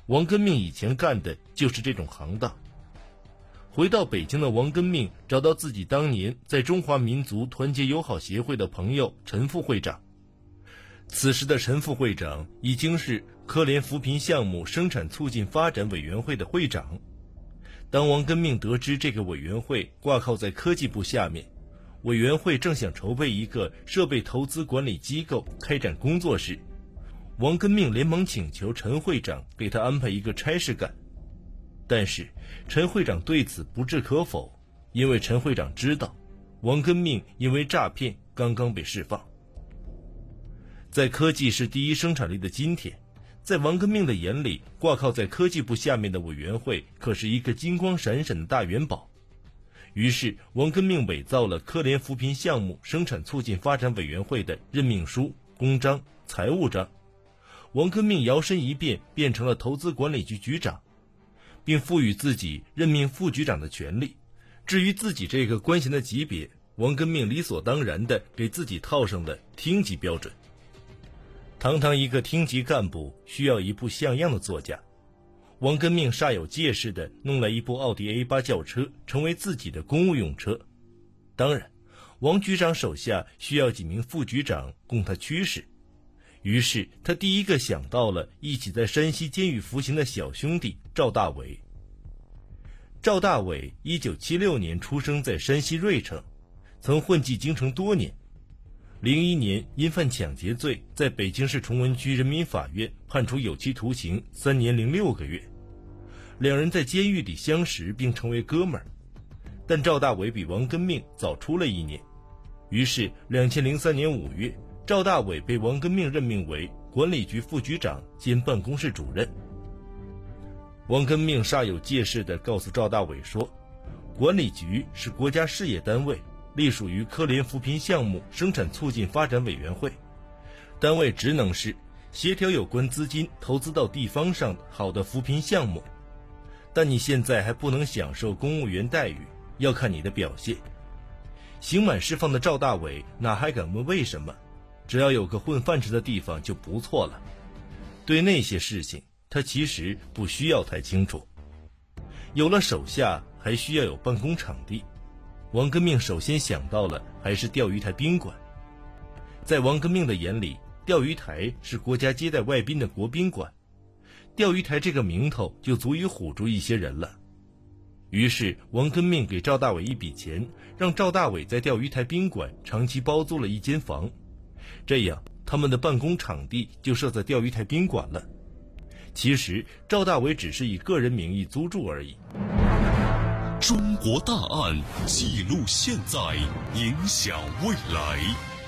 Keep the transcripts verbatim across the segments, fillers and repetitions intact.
王根命以前干的就是这种行当。回到北京的王根命找到自己当年在中华民族团结友好协会的朋友陈副会长。此时的陈副会长已经是科联扶贫项目生产促进发展委员会的会长。当王根命得知这个委员会挂靠在科技部下面，委员会正想筹备一个设备投资管理机构开展工作时，王根命连忙请求陈会长给他安排一个差事干。但是陈会长对此不置可否，因为陈会长知道王根命因为诈骗刚刚被释放。在科技是第一生产力的今天，在王根命的眼里，挂靠在科技部下面的委员会可是一个金光闪闪的大元宝。于是王根命伪造了科联扶贫项目生产促进发展委员会的任命书、公章、财务章。王根命摇身一变变成了投资管理局局长，并赋予自己任命副局长的权利。至于自己这个官衔的级别，王根命理所当然地给自己套上了厅级标准。堂堂一个厅级干部需要一部像样的座驾，王根命煞有介事地弄来一部奥迪 A 八 轿车成为自己的公务用车。当然，王局长手下需要几名副局长供他驱使，于是他第一个想到了一起在山西监狱服刑的小兄弟赵大伟。赵大伟一九七六年出生在山西芮城，曾混迹京城多年。零一年因犯抢劫罪，在北京市崇文区人民法院判处有期徒刑三年零六个月。两人在监狱里相识并成为哥们儿，但赵大伟比王根命早出了一年。于是两千零三年五月，赵大伟被王根命任命为管理局副局长兼办公室主任。王根命煞有介事地告诉赵大伟说，管理局是国家事业单位，隶属于科联扶贫项目生产促进发展委员会，单位职能是协调有关资金投资到地方上好的扶贫项目。但你现在还不能享受公务员待遇，要看你的表现。刑满释放的赵大伟哪还敢问为什么，只要有个混饭吃的地方就不错了。对那些事情他其实不需要太清楚。有了手下还需要有办公场地，王根命首先想到了还是钓鱼台宾馆。在王根命的眼里，钓鱼台是国家接待外宾的国宾馆，钓鱼台这个名头就足以唬住一些人了。于是王根命给赵大伟一笔钱，让赵大伟在钓鱼台宾馆长期包租了一间房，这样他们的办公场地就设在钓鱼台宾馆了。其实赵大伟只是以个人名义租住而已。 中国大案记录现在，影响未来。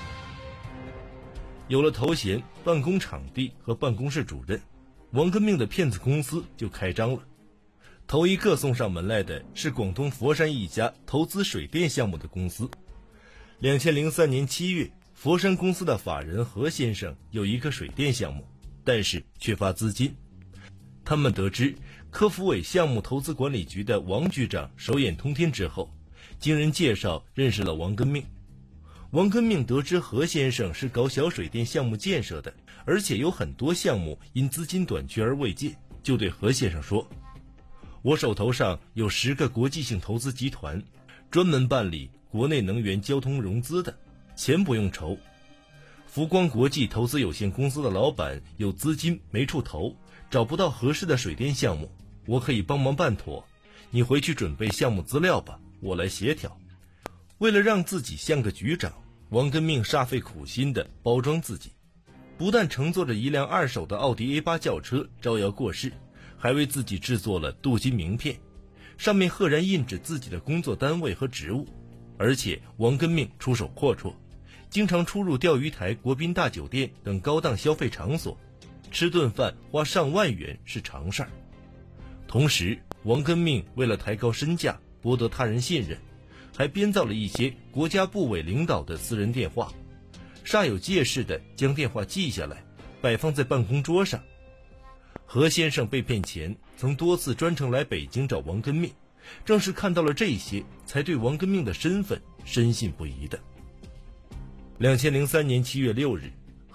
有了头衔、办公场地和办公室主任，王根命的骗子公司就开张了。头一个送上门来的是广东佛山一家投资水电项目的公司。两千零三年七月，佛山公司的法人何先生有一个水电项目，但是缺乏资金。他们得知科扶委项目投资管理局的王局长手眼通天之后，经人介绍认识了王根命。王根命得知何先生是搞小水电项目建设的，而且有很多项目因资金短缺而未建，就对何先生说，我手头上有十个国际性投资集团，专门办理国内能源交通融资的，钱不用筹。福光国际投资有限公司的老板有资金没处投，找不到合适的水电项目，我可以帮忙办妥，你回去准备项目资料吧，我来协调。为了让自己像个局长，王根命煞费苦心地包装自己，不但乘坐着一辆二手的奥迪 A 八 轿车招摇过市，还为自己制作了镀金名片，上面赫然印着自己的工作单位和职务。而且王根命出手阔绰，经常出入钓鱼台国宾大酒店等高档消费场所，吃顿饭花上万元是常事儿。同时王根命为了抬高身价，博得他人信任，还编造了一些国家部委领导的私人电话，煞有介事地将电话记下来，摆放在办公桌上。何先生被骗前曾多次专程来北京找王根命，正是看到了这些，才对王根命的身份深信不疑的。两千零三年七月六日，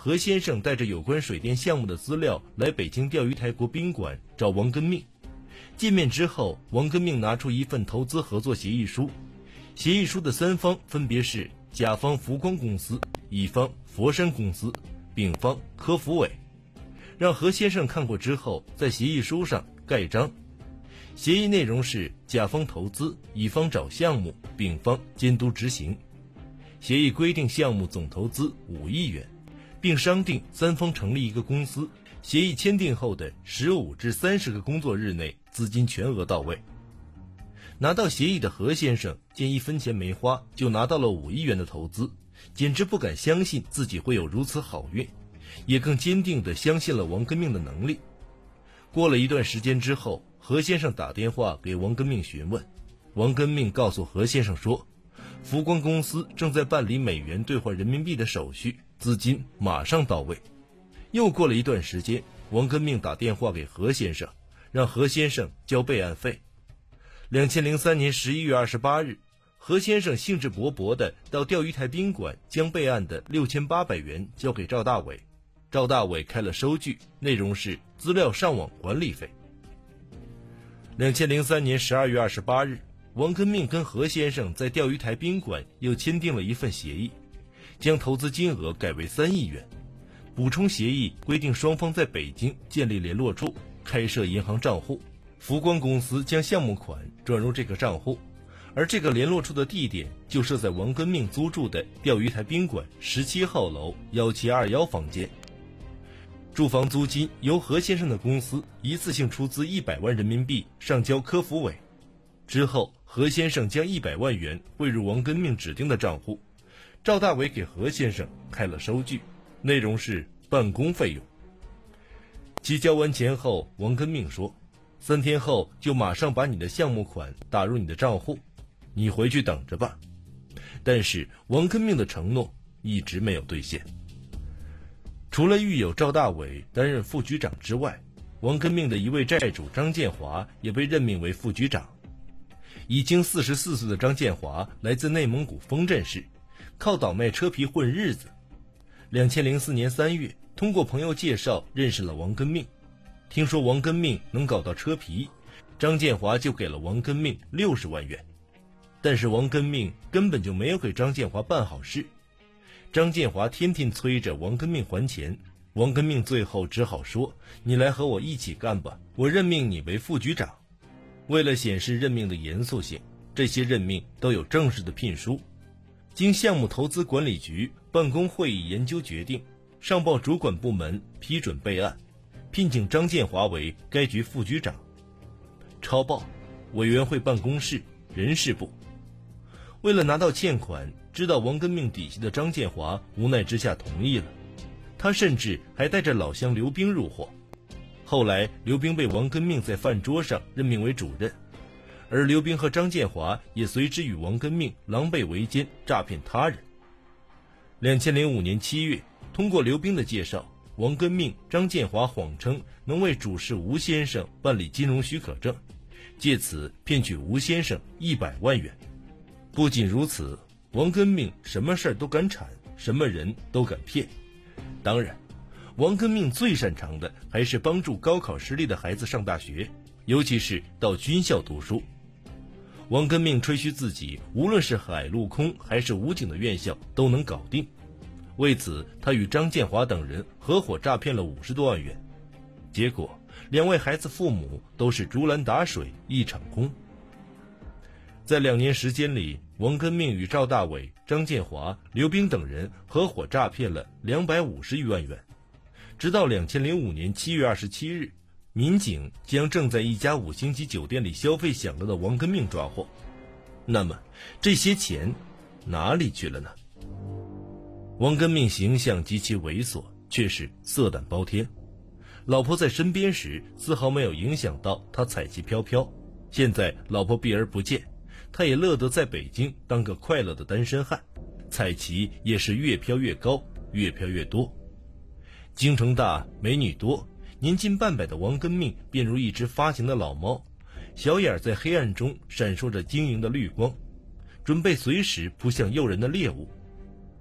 何先生带着有关水电项目的资料来北京钓鱼台国宾馆找王根命。见面之后，王根命拿出一份投资合作协议书，协议书的三方分别是甲方福光公司、乙方佛山公司、丙方科福委，让何先生看过之后在协议书上盖章。协议内容是甲方投资，乙方找项目，丙方监督执行。协议规定项目总投资五亿元，并商定三方成立一个公司，协议签订后的十五至三十个工作日内资金全额到位。拿到协议的何先生见一分钱没花就拿到了五亿元的投资，简直不敢相信自己会有如此好运，也更坚定地相信了王根命的能力。过了一段时间之后，何先生打电话给王根命询问，王根命告诉何先生说，福光公司正在办理美元兑换人民币的手续，资金马上到位。又过了一段时间，王根命打电话给何先生，让何先生交备案费。二零零三年十一月二十八日，何先生兴致勃勃地到钓鱼台宾馆将备案的六千八百元交给赵大伟，赵大伟开了收据，内容是资料上网管理费。二零零三年十二月二十八日，王根命跟何先生在钓鱼台宾馆又签订了一份协议，将投资金额改为三亿元。补充协议规定双方在北京建立联络处，开设银行账户，福光公司将项目款转入这个账户，而这个联络处的地点就设在王根命租住的钓鱼台宾馆十七号楼一七二一房间。住房租金由何先生的公司一次性出资一百万人民币上交科福委，之后何先生将一百万元汇入王根命指定的账户，赵大伟给何先生开了收据，内容是办公费用。提交完钱后，王根命说，三天后就马上把你的项目款打入你的账户，你回去等着吧。但是王根命的承诺一直没有兑现。除了狱友赵大伟担任副局长之外，王根命的一位债主张建华也被任命为副局长。已经四十四岁的张建华来自内蒙古丰镇市，靠倒卖车皮混日子。二零零四年三月，通过朋友介绍认识了王根命。听说王根命能搞到车皮，张建华就给了王根命六十万元。但是王根命根本就没有给张建华办好事。张建华天天催着王根命还钱，王根命最后只好说，你来和我一起干吧，我任命你为副局长。为了显示任命的严肃性，这些任命都有正式的聘书。经项目投资管理局办公会议研究决定，上报主管部门批准备案，聘请张建华为该局副局长。抄报委员会办公室人事部。为了拿到欠款，知道王根命底细的张建华无奈之下同意了，他甚至还带着老乡刘兵入伙。后来刘兵被王根命在饭桌上任命为主任，而刘兵和张建华也随之与王根命狼狈为奸，诈骗他人。二零零五年七月，通过刘兵的介绍，王根命、张建华谎称能为主事吴先生办理金融许可证，借此骗取吴先生一百万元。不仅如此，王根命什么事儿都敢铲，什么人都敢骗。当然，王根命最擅长的还是帮助高考失利的孩子上大学，尤其是到军校读书。王根命吹嘘自己无论是海陆空还是武警的院校都能搞定，为此他与张建华等人合伙诈骗了五十多万元，结果两位孩子父母都是竹篮打水一场空。在两年时间里，王根命与赵大伟、张建华、刘兵等人合伙诈骗了两百五十余万元。直到二零零五年七月二十七日，民警将正在一家五星级酒店里消费享乐的王根命抓获。那么这些钱哪里去了呢？王根命形象极其猥琐，却是色胆包天。老婆在身边时丝毫没有影响到他彩旗飘飘，现在老婆避而不见，他也乐得在北京当个快乐的单身汉，彩旗也是越飘越高，越飘越多。京城大，美女多，年近半百的王根命便如一只发情的老猫，小眼在黑暗中闪烁着晶莹的绿光，准备随时扑向诱人的猎物。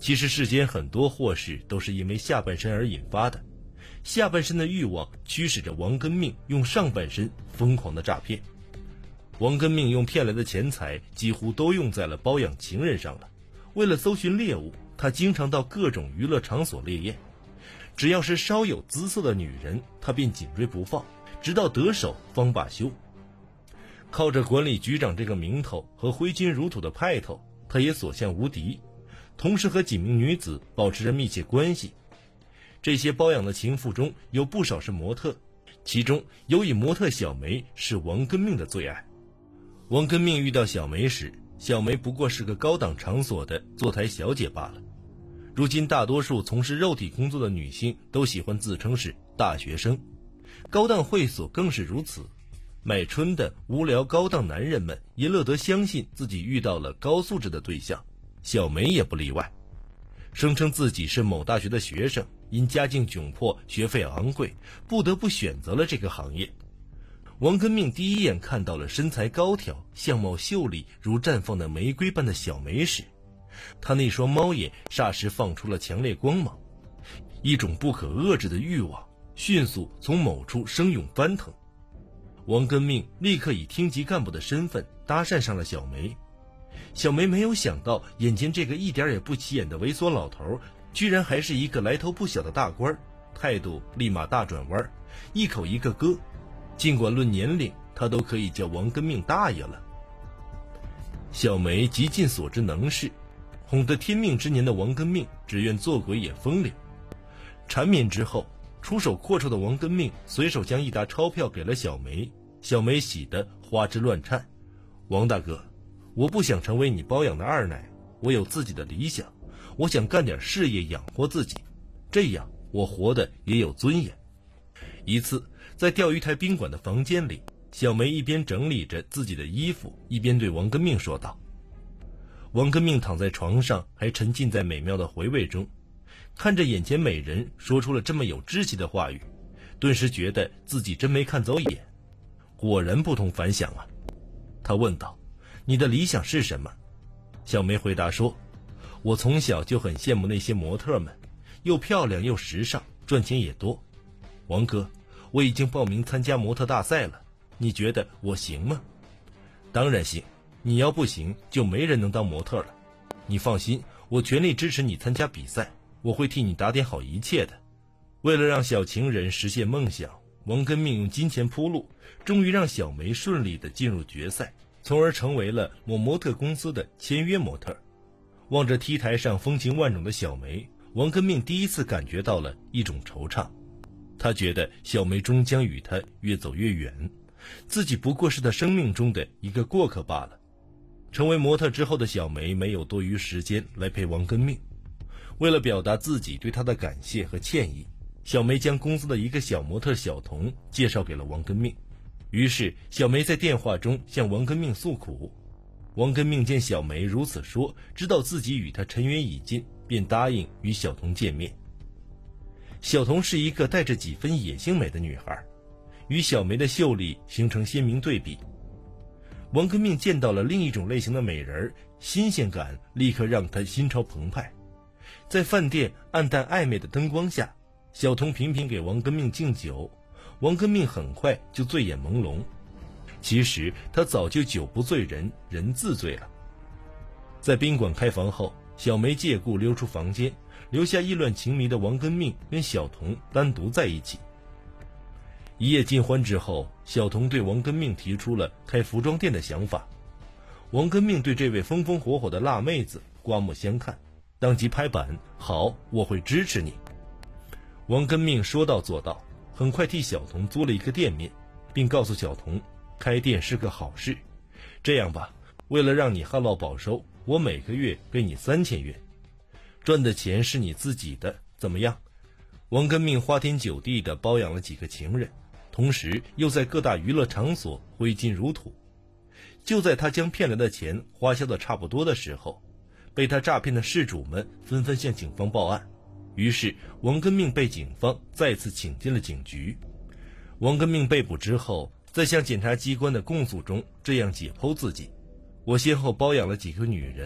其实世间很多祸事都是因为下半身而引发的，下半身的欲望驱使着王根命用上半身疯狂的诈骗。王根命用骗来的钱财几乎都用在了包养情人上了。为了搜寻猎物，他经常到各种娱乐场所猎艳，只要是稍有姿色的女人，他便紧追不放，直到得手方罢休。靠着管理局长这个名头和挥金如土的派头，他也所向无敌，同时和几名女子保持着密切关系。这些包养的情妇中有不少是模特，其中有以模特小梅是王根命的最爱。王根命遇到小梅时，小梅不过是个高档场所的坐台小姐罢了。如今大多数从事肉体工作的女性都喜欢自称是大学生，高档会所更是如此。买春的无聊高档男人们也乐得相信自己遇到了高素质的对象，小梅也不例外。声称自己是某大学的学生，因家境窘迫，学费昂贵，不得不选择了这个行业。王根命第一眼看到了身材高挑、相貌秀丽如绽放的玫瑰般的小梅时，他那双猫眼霎时放出了强烈光芒，一种不可遏制的欲望迅速从某处生涌翻腾。王根命立刻以厅级干部的身份搭讪上了小梅。小梅没有想到，眼前这个一点也不起眼的猥琐老头居然还是一个来头不小的大官，态度立马大转弯，一口一个哥，尽管论年龄他都可以叫王根命大爷了。小梅极尽所知能事，哄得天命之年的王根命只愿做鬼也风流。缠绵之后，出手阔绰的王根命随手将一沓钞票给了小梅，小梅喜得花枝乱颤。王大哥，我不想成为你包养的二奶，我有自己的理想，我想干点事业养活自己，这样我活得也有尊严。一次在钓鱼台宾馆的房间里，小梅一边整理着自己的衣服，一边对王根命说道。王根命躺在床上，还沉浸在美妙的回味中，看着眼前美人说出了这么有志气的话语，顿时觉得自己真没看走眼，果然不同凡响啊。他问道，你的理想是什么？小梅回答说，我从小就很羡慕那些模特们，又漂亮又时尚，赚钱也多。王哥，我已经报名参加模特大赛了，你觉得我行吗？当然行，你要不行就没人能当模特了。你放心，我全力支持你参加比赛，我会替你打点好一切的。为了让小情人实现梦想，王根命用金钱铺路，终于让小梅顺利地进入决赛，从而成为了某模特公司的签约模特。望着 T 台上风情万种的小梅，王根命第一次感觉到了一种惆怅。他觉得小梅终将与他越走越远，自己不过是他生命中的一个过客罢了。成为模特之后的小梅没有多余时间来陪王根命，为了表达自己对他的感谢和歉意，小梅将公司的一个小模特小童介绍给了王根命。于是小梅在电话中向王根命诉苦。王根命见小梅如此说，知道自己与她尘缘已尽，便答应与小童见面。小童是一个带着几分野性美的女孩，与小梅的秀丽形成鲜明对比。王根命见到了另一种类型的美人，新鲜感立刻让他心潮澎湃。在饭店暗淡暧昧的灯光下，小童频频给王根命敬酒，王根命很快就醉眼朦胧。其实他早就酒不醉人，人自醉了。在宾馆开房后，小梅借故溜出房间，留下意乱情迷的王根命跟小童单独在一起。一夜尽欢之后，小童对王根命提出了开服装店的想法。王根命对这位风风火火的辣妹子刮目相看，当即拍板，好，我会支持你。王根命说到做到，很快替小童租了一个店面，并告诉小童，开店是个好事，这样吧，为了让你旱涝保收，我每个月给你三千元，赚的钱是你自己的，怎么样？王根命花天酒地地包养了几个情人，同时又在各大娱乐场所挥金如土。就在他将骗来的钱花销的差不多的时候，被他诈骗的事主们纷纷向警方报案，于是王根命被警方再次请进了警局。王根命被捕之后，在向检察机关的供诉中这样解剖自己：我先后包养了几个女人，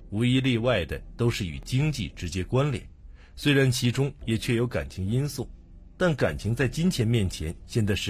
无一例外的都是与经济直接关联，虽然其中也确有感情因素，但感情在金钱面前显得十